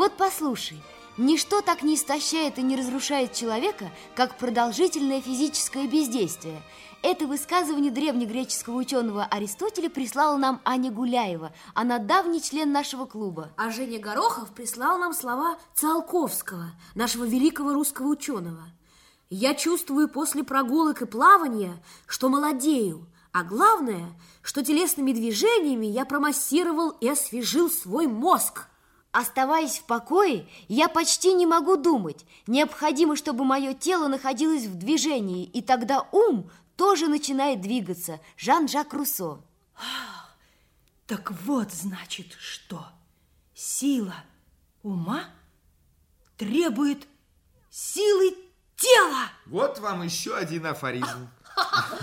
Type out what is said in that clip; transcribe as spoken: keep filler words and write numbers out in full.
Вот послушай. Ничто так не истощает и не разрушает человека, как продолжительное физическое бездействие. Это высказывание древнегреческого ученого Аристотеля прислала нам Аня Гуляева. Она давний член нашего клуба. А Женя Горохов прислал нам слова Циолковского, нашего великого русского ученого. «Я чувствую после прогулок и плавания, что молодею, а главное, что телесными движениями я промассировал и освежил свой мозг». Оставаясь в покое, я почти не могу думать. Необходимо, чтобы мое тело находилось в движении, и тогда ум тоже начинает двигаться. Жан-Жак Руссо. А, так вот, значит, что сила ума требует силы тела. Вот вам еще один афоризм.